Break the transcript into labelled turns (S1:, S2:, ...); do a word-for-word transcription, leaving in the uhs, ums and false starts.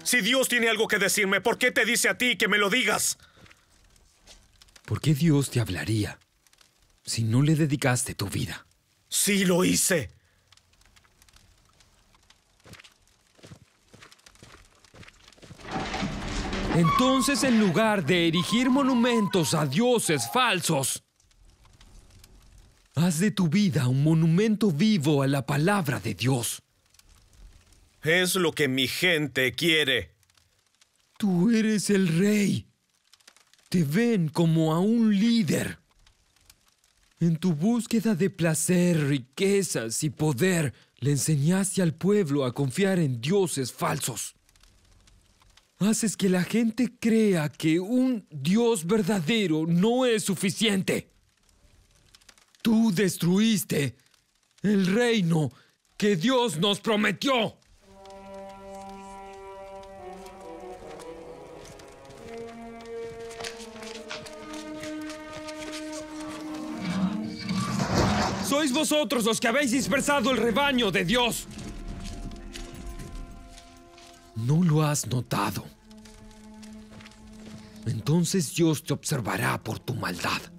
S1: Si Dios tiene algo que decirme, ¿por qué te dice a ti que me lo digas?
S2: ¿Por qué Dios te hablaría si no le dedicaste tu vida?
S1: Sí lo hice.
S2: Entonces, en lugar de erigir monumentos a dioses falsos, haz de tu vida un monumento vivo a la palabra de Dios.
S1: Es lo que mi gente quiere.
S2: Tú eres el rey. Te ven como a un líder. En tu búsqueda de placer, riquezas y poder, le enseñaste al pueblo a confiar en dioses falsos. Haces que la gente crea que un Dios verdadero no es suficiente. Tú destruiste el reino que Dios nos prometió. Sois vosotros los que habéis dispersado el rebaño de Dios. ¿No lo has notado? Entonces Dios te observará por tu maldad.